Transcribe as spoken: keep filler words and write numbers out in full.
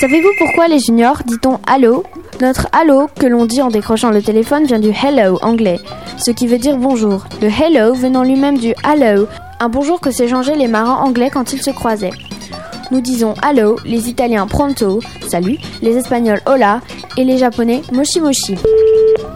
Savez-vous pourquoi les juniors dit-on allô ? Notre allô que l'on dit en décrochant le téléphone vient du hello anglais, ce qui veut dire bonjour. Le hello venant lui-même du hello, un bonjour que s'échangeaient les marins anglais quand ils se croisaient. Nous disons allô, les Italiens pronto, salut, les Espagnols hola et les Japonais moshi moshi.